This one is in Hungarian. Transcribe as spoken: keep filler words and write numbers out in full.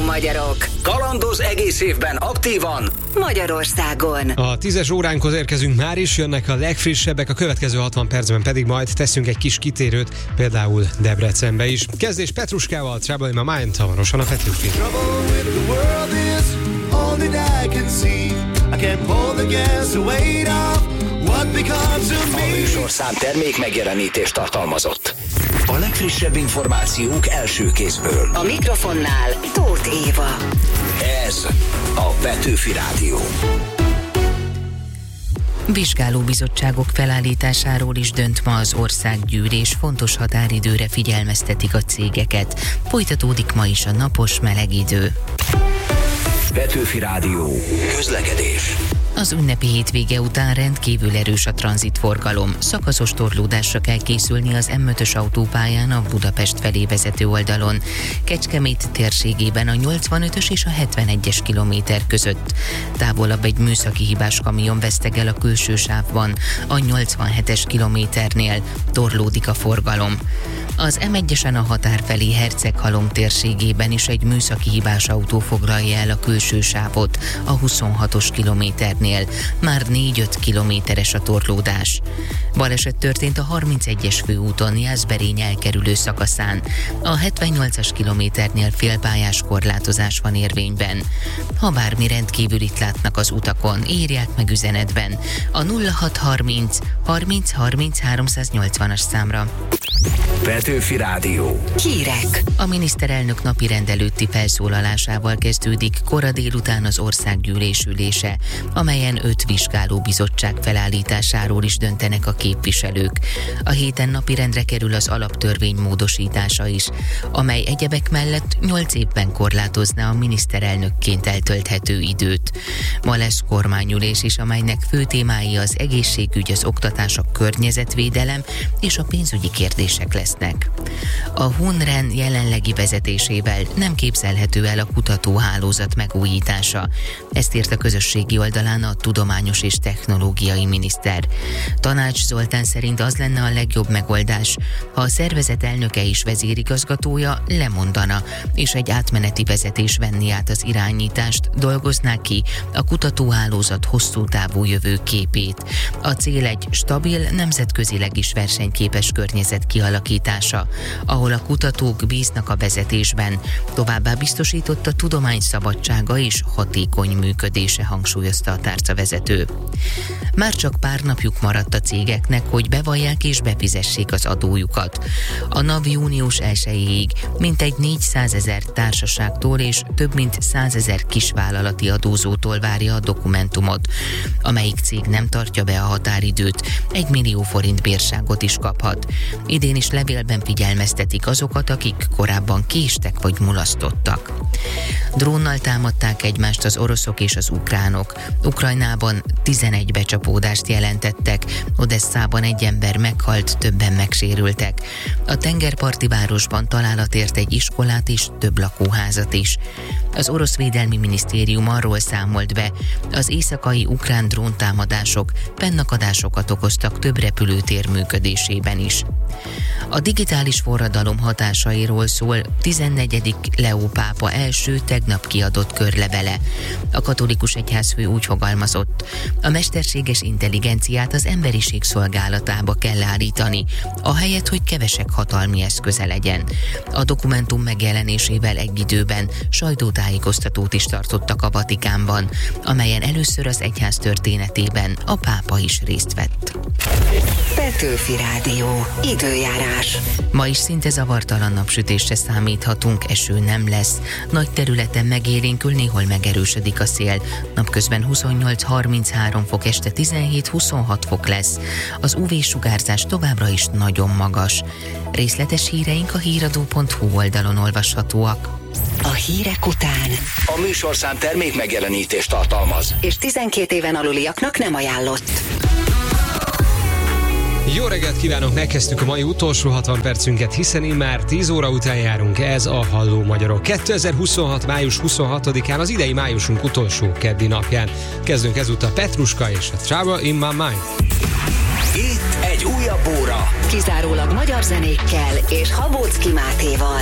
magyarok. Kalandoz egész évben aktívan Magyarországon. A tízes óránkhoz érkezünk már is, jönnek a legfrissebbek, a következő hatvan percben pedig majd teszünk egy kis kitérőt, például Debrecenbe is. Kezdés Petruskával, Trouble in My Mind, hamarosan a Petőfi. A műsorszám termék megjelenítést tartalmazott. A legfrissebb információk első kézből. A mikrofonnál Tóth Éva. Ez a Petőfi Rádió. Vizsgálóbizottságok felállításáról is dönt ma az országgyűlés, fontos határidőre figyelmeztetik a cégeket. Folytatódik ma is a napos, meleg idő. Petőfi Rádió. Közlekedés. Az ünnepi hétvége után rendkívül erős a tranzitforgalom. Szakaszos torlódásra kell készülni az M ötös autópályán a Budapest felé vezető oldalon. Kecskemét térségében a nyolcvanötös és a hetvenegyes kilométer között. Távolabb egy műszaki hibás kamion vesztegel a külső sávban. A nyolcvanhetes kilométernél torlódik a forgalom. Az M egyesen a határ felé Herceghalom térségében is egy műszaki hibás autó foglalja el a külső sávot a huszonhatos kilométernél. Már négy-öt kilométeres a torlódás. Baleset történt a harmincegyes főúton Jászberény elkerülő szakaszán. A hetvennyolcas kilométernél félpályás korlátozás van érvényben. Ha bármi rendkívülit látnak az utakon, írják meg üzenetben a nulla hat harminc harminc harminc háromszáznyolcvanas számra. Petőfi Rádió. Hírek. A miniszterelnök napirend előtti felszólalásával kezdődik kora délután az országgyűlés ülése, amelyen öt vizsgálóbizottság felállításáról is döntenek a képviselők. A héten napirendre kerül az alaptörvény módosítása is, amely egyebek mellett nyolc évben korlátozná a miniszterelnökként eltölthető időt. Ma lesz kormányülés is, amelynek fő témái az egészségügy, az oktatás, a környezetvédelem és a pénzügyi kérdések lesznek. A Hunren jelenlegi vezetésével nem képzelhető el a kutatóhálózat megújítása. Ezt írt a közösségi oldalán a tudományos és technológiai miniszter. Tanács Zoltán szerint az lenne a legjobb megoldás, ha a szervezet elnöke és vezérigazgatója lemondana, és egy átmeneti vezetés venni át az irányítást, dolgozná ki a kutatóhálózat hosszú távú jövőképét. A cél egy stabil, nemzetközileg is versenyképes környezet kialakítása, ahol a kutatók bíznak a vezetésben, továbbá biztosított a tudomány szabadsága és hatékony működése, hangsúlyozta a tárcavezető. Már csak pár napjuk maradt a cégeknek, hogy bevallják és befizessék az adójukat. A NAV június elsejéig mintegy négyszázezer társaságtól és több mint százezer kisvállalati adózótól várja a dokumentumot. Amelyik cég nem tartja be a határidőt, egy millió forint bírságot is kaphat. Idén is levélben figyelmeztetik azokat, akik korábban késtek vagy mulasztottak. Drónnal támadták egymást az oroszok és az ukránok. Ukrajnában tizenegy becsapódást jelentettek, Odesszában egy ember meghalt, többen megsérültek. A tengerparti városban találat ért egy iskolát és több lakóházat is. Az orosz védelmi minisztérium arról számolt be, az éjszakai ukrán dróntámadások fennakadásokat okoztak több repülőtér működésében is. A digitális forradalom hatásairól szól tizennegyedik Leó pápa első tegnap kiadott körlevele. A katolikus egyházfő úgy fogalmazott: a mesterséges intelligenciát az emberiség szolgálatába kell állítani, ahelyett, hogy kevesek hatalmi eszköze legyen. A dokumentum megjelenésével egy időben sajtótájékoztatót is tartottak a Vatikánban, amelyen először az egyház történetében a pápa is részt vett. Petőfi Rádió. Időjárás. Ma is szinte zavartalan napsütésre számíthatunk, eső nem lesz. Nagy területen megélénkül, néhol megerősödik a szél. Napközben huszonnyolc harminchárom fok, este tizenhét-huszonhat fok lesz. Az ú vé-sugárzás továbbra is nagyon magas. Részletes híreink a híradó pont hú oldalon olvashatóak. A hírek után A műsorszám termék megjelenítést tartalmaz. és tizenkét éven aluliaknak nem ajánlott. Jó reggelt kívánok, megkezdtük a mai utolsó hatvan percünket, hiszen immár tíz óra után járunk, ez a Halló Magyarok. kétezer-huszonhat. május huszonhatodikán, az idei májusunk utolsó keddi napján. Kezdünk ezúttal Petruska és a Trouble in My Mind. Itt egy újabb óra. Kizárólag magyar zenékkel és Habóczky Mátéval.